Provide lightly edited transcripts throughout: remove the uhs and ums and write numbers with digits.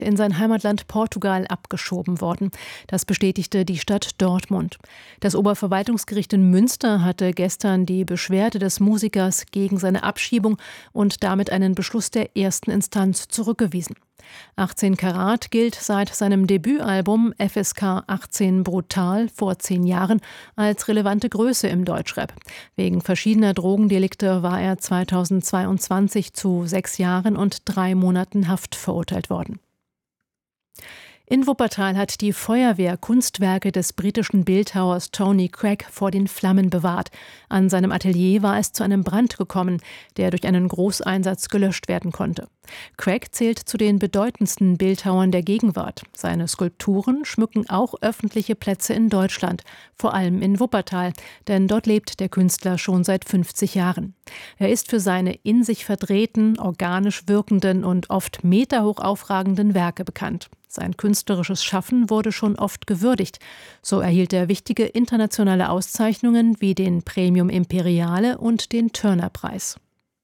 in sein Heimatland Portugal abgeschoben worden. Das bestätigte die Stadt Dortmund. Das Oberverwaltungsgericht in Münster hatte gestern die Beschwerde des Musikers gegen seine Abschiebung und damit einen Beschluss der ersten Instanz zurückgewiesen. 18 Karat gilt seit seinem Debütalbum FSK 18 Brutal vor 10 Jahren als relevante Größe im Deutschrap. Wegen verschiedener Drogendelikte war er 2022 zu 6 Jahren und 3 Monaten Haft verurteilt worden. In Wuppertal hat die Feuerwehr Kunstwerke des britischen Bildhauers Tony Craig vor den Flammen bewahrt. An seinem Atelier war es zu einem Brand gekommen, der durch einen Großeinsatz gelöscht werden konnte. Craig zählt zu den bedeutendsten Bildhauern der Gegenwart. Seine Skulpturen schmücken auch öffentliche Plätze in Deutschland, vor allem in Wuppertal, denn dort lebt der Künstler schon seit 50 Jahren. Er ist für seine in sich verdrehten, organisch wirkenden und oft meterhoch aufragenden Werke bekannt. Sein künstlerisches Schaffen wurde schon oft gewürdigt. So erhielt er wichtige internationale Auszeichnungen wie den Premium Imperiale und den Turner-Preis.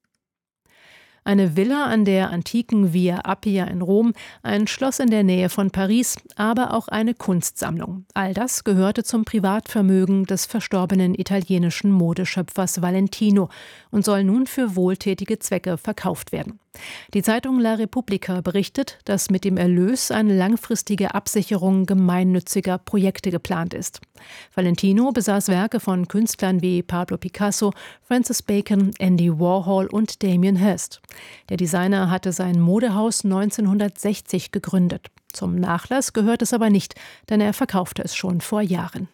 Eine Villa an der antiken Via Appia in Rom, ein Schloss in der Nähe von Paris, aber auch eine Kunstsammlung. All das gehörte zum Privatvermögen des verstorbenen italienischen Modeschöpfers Valentino und soll nun für wohltätige Zwecke verkauft werden. Die Zeitung La Repubblica berichtet, dass mit dem Erlös eine langfristige Absicherung gemeinnütziger Projekte geplant ist. Valentino besaß Werke von Künstlern wie Pablo Picasso, Francis Bacon, Andy Warhol und Damien Hirst. Der Designer hatte sein Modehaus 1960 gegründet. Zum Nachlass gehört es aber nicht, denn er verkaufte es schon vor Jahren.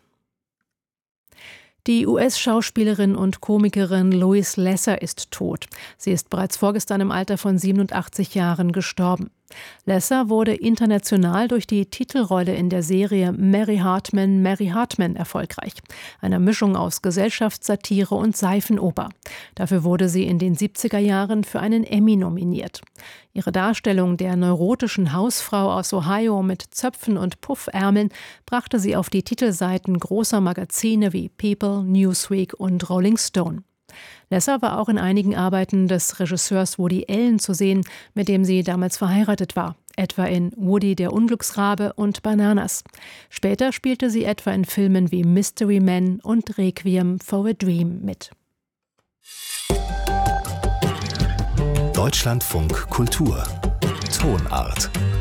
Die US-Schauspielerin und Komikerin Lois Lesser ist tot. Sie ist bereits vorgestern im Alter von 87 Jahren gestorben. Lesser wurde international durch die Titelrolle in der Serie Mary Hartman erfolgreich. Einer Mischung aus Gesellschaftssatire und Seifenoper. Dafür wurde sie in den 70er Jahren für einen Emmy nominiert. Ihre Darstellung der neurotischen Hausfrau aus Ohio mit Zöpfen und Puffärmeln brachte sie auf die Titelseiten großer Magazine wie People, Newsweek und Rolling Stone. Lesser war auch in einigen Arbeiten des Regisseurs Woody Allen zu sehen, mit dem sie damals verheiratet war, etwa in Woody der Unglücksrabe und Bananas. Später spielte sie etwa in Filmen wie Mystery Man und Requiem for a Dream mit. Deutschlandfunk Kultur Tonart